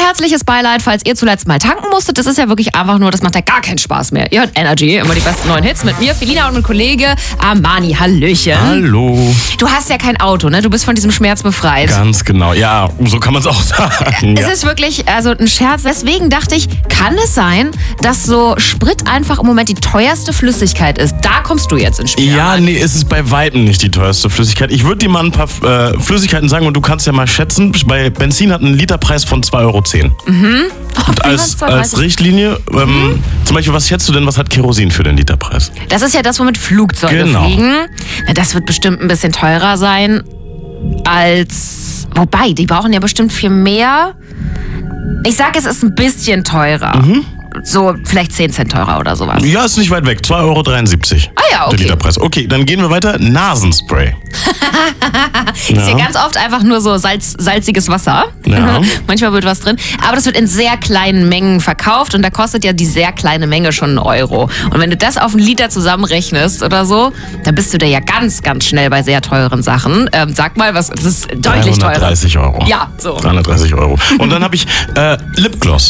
herzliches Beileid, falls ihr zuletzt mal tanken musstet. Das ist ja wirklich einfach nur, das macht ja gar keinen Spaß mehr. Ihr hört Energy, immer die besten neuen Hits mit mir, Felina, und mit Kollege Armani. Hallöchen. Hallo. Du hast ja kein Auto, ne? Du bist von diesem Schmerz befreit. Ganz genau. Ja, so kann man es auch sagen. Es ist wirklich ein Scherz. Deswegen dachte ich, kann es sein, dass so Sprit einfach im Moment die teuerste Flüssigkeit ist? Da kommst du jetzt ins Spiel. Ja, nee, es ist bei Weitem nicht die teuerste Flüssigkeit. Ich würde dir mal ein paar Flüssigkeiten sagen und du kannst ja mal schätzen. Bei Benzin hat ein Literpreis von 2,10 Euro. Und als Richtlinie, zum Beispiel, was schätzt du denn, was hat Kerosin für den Literpreis? Das ist ja das, womit Flugzeuge fliegen. Na, das wird bestimmt ein bisschen teurer sein als... Wobei, die brauchen ja bestimmt viel mehr. Ich sag, es ist ein bisschen teurer. So vielleicht 10 Cent teurer oder sowas. Ja, ist nicht weit weg. 2,73 Euro. Ah ja, okay. Der Literpreis. Okay, dann gehen wir weiter. Nasenspray. Ist ja ganz oft einfach nur so salziges Wasser. Ja. Manchmal wird was drin. Aber das wird in sehr kleinen Mengen verkauft und da kostet ja die sehr kleine Menge schon 1 Euro. Und wenn du das auf einen Liter zusammenrechnest oder so, dann bist du da ja ganz, ganz schnell bei sehr teuren Sachen. Sag mal, das ist deutlich teurer. 330 Euro. Ja, so. 330 Euro. Und dann habe ich Lipgloss.